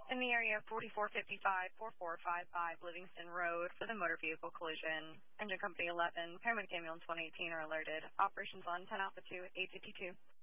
In the area of 4455-4455 Livingston Road for the motor vehicle collision. Engine Company 11, paramedic ambulance 118 are alerted. Operations on 10 Alpha 2, 852.